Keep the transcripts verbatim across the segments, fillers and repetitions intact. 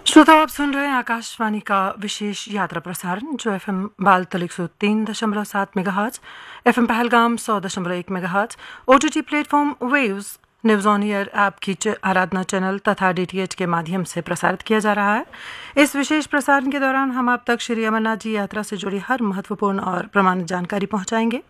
श्रोता, आप सुन रहे हैं आकाशवाणी का विशेष यात्रा प्रसारण जो एफएम बालतल एक सौ तीन दशमलव सात मेगाहर्ट्ज, एफएम पहलगाम सौ दशमलव एक megahertz, OTT platform waves, news on air app की आराधना चैनल तथा डीटीएच के माध्यम से प्रसारित किया जा रहा है। इस विशेष प्रसारण के दौरान हम आप तक श्री अमरनाथ जी यात्रा से जुड़ी हर महत्वपूर्ण और प्रमाणित जानकारी पहुंचाएंगे।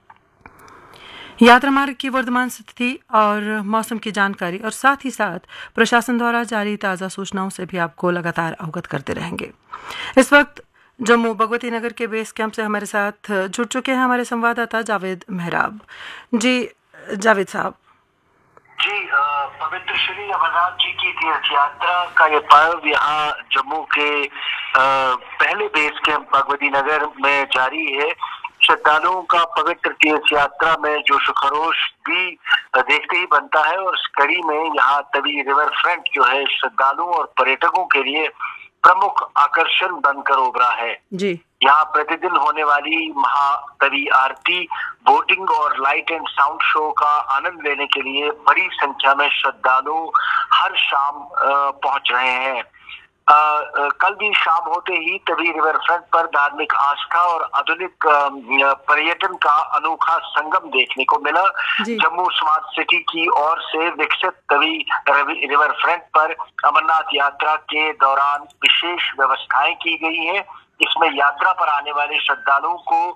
यात्रा मार्ग की वर्तमान स्थिति और मौसम की जानकारी और साथ ही साथ प्रशासन द्वारा जारी ताज़ा सूचनाओं से भी आपको लगातार अवगत करते रहेंगे। इस वक्त जम्मू भगवती नगर के बेस कैंप से हमारे साथ जुड़ चुके हैं हमारे संवाददाता जावेद मेहराब जी। जावेद साहब जी, पवित्र श्री अमरनाथ जी की तीर्थ यात्रा का ये पर्व यहाँ जम्मू के आ, पहले बेस कैंप भगवती नगर में जारी है। श्रद्धालुओं का पवित्र तीर्थ यात्रा में जोश खरोश भी देखते ही बनता है और इस कड़ी में यहाँ तवी रिवर फ्रंट जो है श्रद्धालुओं और पर्यटकों के लिए प्रमुख आकर्षण बनकर उभरा है जी। यहाँ प्रतिदिन होने वाली महातवी आरती, बोटिंग और लाइट एंड साउंड शो का आनंद लेने के लिए बड़ी संख्या में श्रद्धालु हर शाम पहुंच रहे हैं। आ, कल भी शाम होते ही तवी रिवर फ्रंट पर धार्मिक आस्था और आधुनिक पर्यटन का अनोखा संगम देखने को मिला। जम्मू स्मार्ट सिटी की ओर से विकसित तवी रिवर फ्रंट पर अमरनाथ यात्रा के दौरान विशेष व्यवस्थाएं की गई हैं। इसमें यात्रा पर आने वाले श्रद्धालुओं को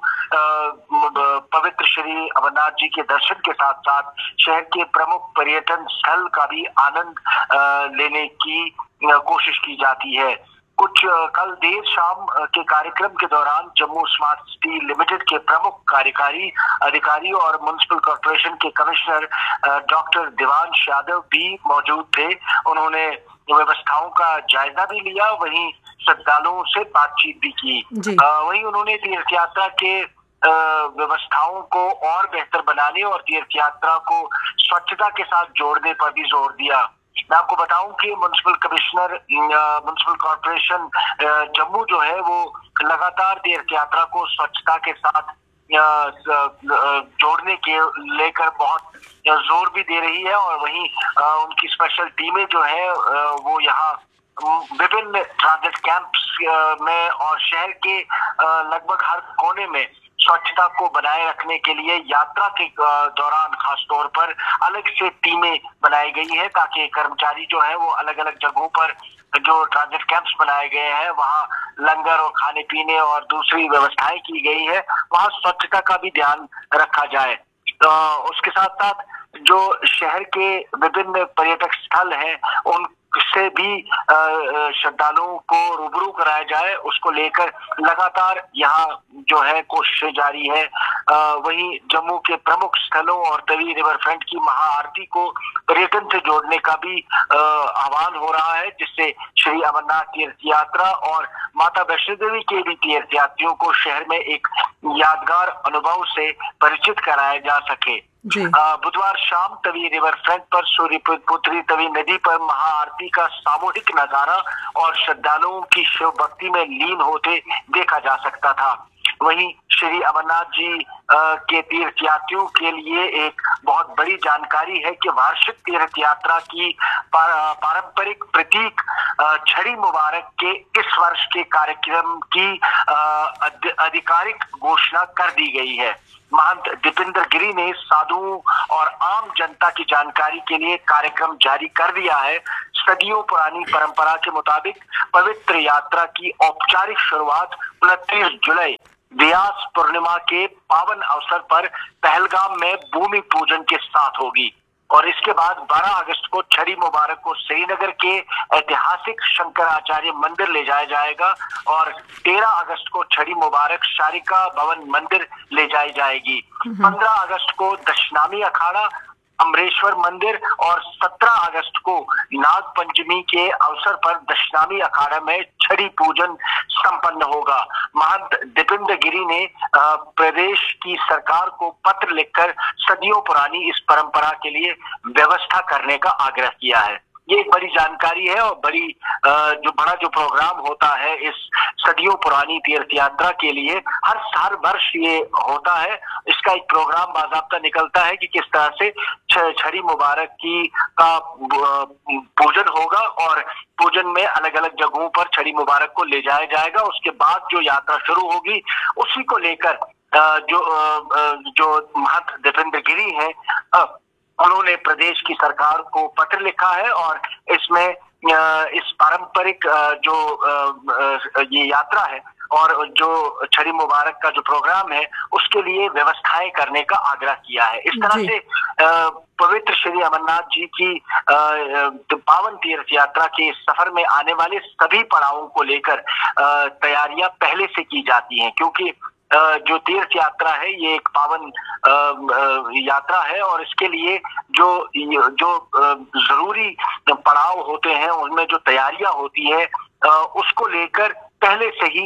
पवित्र श्री अमरनाथ जी के दर्शन के साथ साथ शहर के प्रमुख पर्यटन स्थल का भी आनंद लेने की कोशिश की जाती है। कुछ कल देर शाम के कार्यक्रम के दौरान जम्मू स्मार्ट सिटी लिमिटेड के प्रमुख कार्यकारी अधिकारी और म्युनिसिपल कॉर्पोरेशन के कमिश्नर डॉक्टर देवांश यादव भी मौजूद थे। उन्होंने व्यवस्थाओं का जायजा भी लिया, वहीं श्रद्धालुओं से बातचीत भी की। वहीं उन्होंने तीर्थ यात्रा के व्यवस्थाओं को और बेहतर बनाने और तीर्थ यात्रा को स्वच्छता के साथ जोड़ने पर भी जोर दिया। मैं आपको बताऊं कि municipal commissioner municipal corporation Jammu जो है वो लगातार तीर्थ यात्रा को स्वच्छता के साथ जोड़ने के लेकर बहुत जोर भी दे रही है और वहीं उनकी स्पेशल टीमें जो है वो यहाँ विभिन्न ट्रांजिट कैंप्स में और शहर के लगभग हर कोने में स्वच्छता को बनाए रखने के लिए यात्रा के दौरान खास तौर पर अलग से टीमें बनाई गई है ताकि कर्मचारी जो है वो अलग अलग जगहों पर जो ट्रांजिट कैंप्स बनाए गए हैं वहाँ लंगर और खाने पीने और दूसरी व्यवस्थाएं की गई है, वहाँ स्वच्छता का भी ध्यान रखा जाए। तो उसके साथ साथ जो शहर के विभिन्न पर्यटक स्थल हैं उनसे भी श्रद्धालुओं को रूबरू कराया जाए, उसको लेकर लगातार यहाँ जो है कोशिशें जारी है। वहीं जम्मू के प्रमुख स्थलों और तवी रिवर फ्रंट की महाआरती को पर्यटन से जोड़ने का भी आह्वान हो रहा है, जिससे श्री अमरनाथ तीर्थ यात्रा और माता वैष्णो देवी के भी तीर्थ यात्रियों को शहर में एक यादगार अनुभव से परिचित कराया जा सके। बुधवार शाम तवी रिवर फ्रंट पर सूर्यपुत्री तवी नदी पर महाआरती का सामूहिक नजारा और श्रद्धालुओं की शिव भक्ति में लीन होते देखा जा सकता था। वहीं श्री अमरनाथ जी के तीर्थ यात्रियों के लिए एक बहुत बड़ी जानकारी है कि वार्षिक तीर्थ यात्रा की पारंपरिक प्रतीक छड़ी मुबारक के इस वर्ष के कार्यक्रम की आधिकारिक घोषणा कर दी गई है। महंत दीपेंद्र गिरी ने साधुओं और आम जनता की जानकारी के लिए कार्यक्रम जारी कर दिया है। सदियों पुरानी परंपरा के मुताबिक पवित्र यात्रा की औपचारिक शुरुआत उनतीस जुलाई व्यास पूर्णिमा के पावन अवसर पर पहलगाम में भूमि पूजन के साथ होगी और इसके बाद बारह अगस्त को छड़ी मुबारक को श्रीनगर के ऐतिहासिक शंकराचार्य मंदिर ले जाया जाएगा और तेरह अगस्त को छड़ी मुबारक शारिका भवन मंदिर ले जाई जाएगी। पंद्रह अगस्त को दशनामी अखाड़ा अमरेश्वर मंदिर और सत्रह अगस्त को नाग पंचमी के अवसर पर दशनामी अखाड़ा में छड़ी पूजन संपन्न होगा। महंत दीपेंद्र गिरी ने प्रदेश की सरकार को पत्र लिखकर सदियों पुरानी इस परंपरा के लिए व्यवस्था करने का आग्रह किया है। ये एक बड़ी जानकारी है और बड़ी जो बड़ा जो प्रोग्राम होता है इस सदियों पुरानी तीर्थ यात्रा के लिए हर हर वर्ष ये होता है। इसका एक प्रोग्राम बाकायदा निकलता है कि किस तरह से छड़ी मुबारक की का पूजन होगा और पूजन में अलग अलग जगहों पर छड़ी मुबारक को ले जाया जाएगा। उसके बाद जो यात्रा शुरू होगी उसी को लेकर जो जो महंत दीपेंद्र गिरी है उन्होंने प्रदेश की सरकार को पत्र लिखा है और इसमें इस पारंपरिक जो ये यात्रा है और जो छड़ी मुबारक का जो प्रोग्राम है उसके लिए व्यवस्थाएं करने का आग्रह किया है। इस तरह से पवित्र श्री अमरनाथ जी की पावन तीर्थ यात्रा के सफर में आने वाले सभी पड़ावों को लेकर तैयारियां पहले से की जाती हैं, क्योंकि जो तीर्थ यात्रा है ये एक पावन यात्रा है और इसके लिए जो जो जरूरी पड़ाव होते हैं उनमें जो तैयारियां होती है उसको लेकर पहले से ही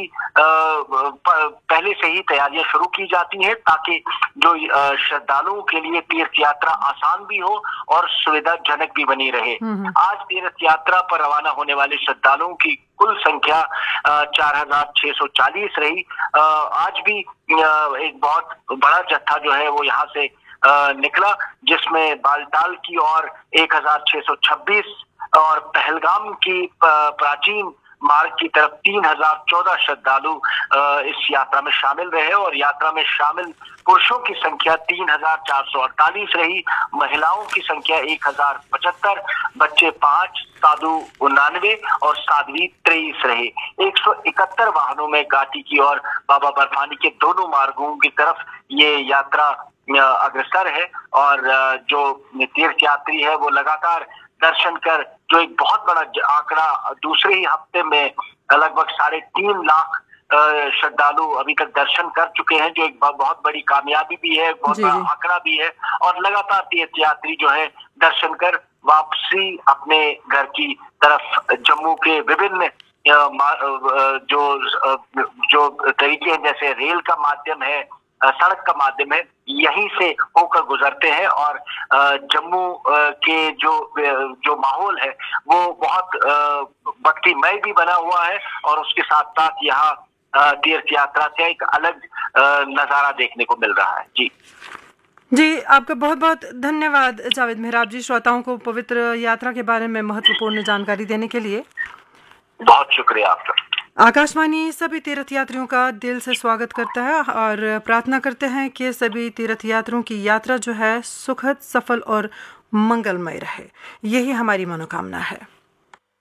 पहले से ही तैयारियां शुरू की जाती हैं ताकि जो श्रद्धालुओं के लिए तीर्थ यात्रा आसान भी हो और सुविधाजनक भी बनी रहे। आज तीर्थ यात्रा पर रवाना होने वाले श्रद्धालुओं की कुल संख्या चार हजार छह सौ चालीस रही। आज भी एक बहुत बड़ा जत्था जो है वो यहाँ से निकला, जिसमें बालटाल की ओर एक हजार छह सौ छब्बीस और पहलगाम की प्राचीन मार्ग की तरफ तीन हजार चौदह श्रद्धालु इस यात्रा में शामिल रहे और यात्रा में शामिल पुरुषों की संख्या तीन हजार चार सौ अड़तालीस रही, महिलाओं की संख्या एक हजार पचहत्तर, बच्चे पांच, साधु उन्नानवे और साध्वी तेईस रहे। एक सौ इकहत्तर वाहनों में घाटी की और बाबा बर्फानी के दोनों मार्गों की तरफ ये यात्रा अग्रसर है और जो तीर्थ यात्री है वो लगातार दर्शन कर जो एक बहुत बड़ा आंकड़ा दूसरे ही हफ्ते में लगभग साढ़े तीन लाख श्रद्धालु अभी तक दर्शन कर चुके हैं, जो एक बहुत बड़ी कामयाबी भी है, बहुत बड़ा आंकड़ा भी है और लगातार तीर्थ यात्री जो है दर्शन कर वापसी अपने घर की तरफ जम्मू के विभिन्न जो जो तरीके हैं जैसे रेल का माध्यम है, सड़क का माध्यम है, यहीं से होकर गुजरते हैं और जम्मू के जो जो माहौल है वो बहुत भक्तिमय भी बना हुआ है और उसके साथ साथ यहाँ तीर्थ यात्रा से एक अलग नजारा देखने को मिल रहा है। जी जी, आपका बहुत बहुत धन्यवाद जावेद मेहराब जी, श्रोताओं को पवित्र यात्रा के बारे में महत्वपूर्ण जानकारी देने के लिए। बहुत शुक्रिया आपका। आकाशवाणी सभी तीर्थयात्रियों का दिल से स्वागत करता है और प्रार्थना करते हैं कि सभी तीर्थयात्रियों की यात्रा जो है सुखद, सफल और मंगलमय रहे। यही हमारी मनोकामना है।